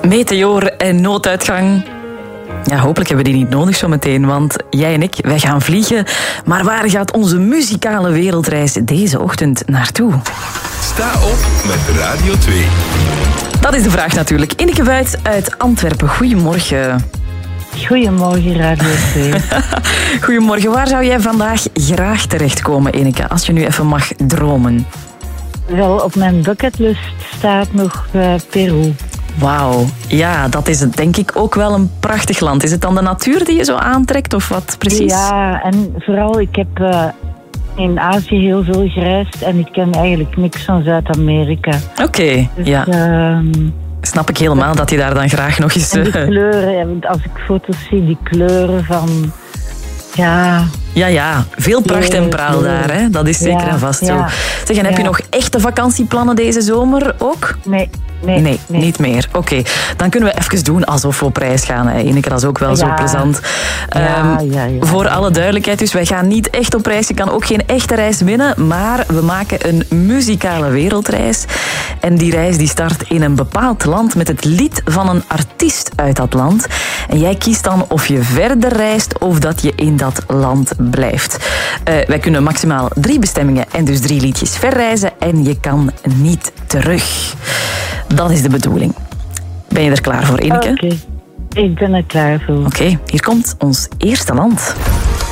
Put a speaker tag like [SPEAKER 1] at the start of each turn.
[SPEAKER 1] Meteor en nooduitgang. Ja, hopelijk hebben we die niet nodig zometeen, want jij en ik, wij gaan vliegen. Maar waar gaat onze muzikale wereldreis deze ochtend naartoe?
[SPEAKER 2] Sta op met Radio 2.
[SPEAKER 1] Dat is de vraag natuurlijk. Ineke Wuits uit Antwerpen, goedemorgen.
[SPEAKER 3] Goedemorgen, Radio 2.
[SPEAKER 1] Goedemorgen, waar zou jij vandaag graag terechtkomen, Ineke, als je nu even mag dromen?
[SPEAKER 3] Wel, op mijn bucketlist staat nog Peru.
[SPEAKER 1] Wauw, ja, dat is het denk ik ook wel een prachtig land. Is het dan de natuur die je zo aantrekt of wat precies?
[SPEAKER 3] Ja, en vooral ik heb in Azië heel veel gereisd en ik ken eigenlijk niks van Zuid-Amerika.
[SPEAKER 1] Oké,
[SPEAKER 3] Dus,
[SPEAKER 1] ja. Snap ik helemaal dat je daar dan graag nog eens...
[SPEAKER 3] En die kleuren, als ik foto's zie, die kleuren van... Ja,
[SPEAKER 1] Ja, veel pracht en praal daar, hè? Dat is zeker en vast zo. Zeg, en heb je nog echte vakantieplannen deze zomer ook?
[SPEAKER 3] Nee,
[SPEAKER 1] niet meer. Oké, dan kunnen we even doen alsof we op reis gaan. Ineke, dat is ook wel zo plezant. Voor alle duidelijkheid, dus wij gaan niet echt op reis. Je kan ook geen echte reis winnen, maar we maken een muzikale wereldreis. En die reis die start in een bepaald land met het lied van een artiest uit dat land. En jij kiest dan of je verder reist of dat je in dat land blijft. Wij kunnen maximaal 3 bestemmingen en dus 3 liedjes verreizen en je kan niet terug. Dat is de bedoeling. Ben je er klaar voor, Ineke?
[SPEAKER 3] Oké. Ik ben er klaar voor.
[SPEAKER 1] Oké, hier komt ons eerste land.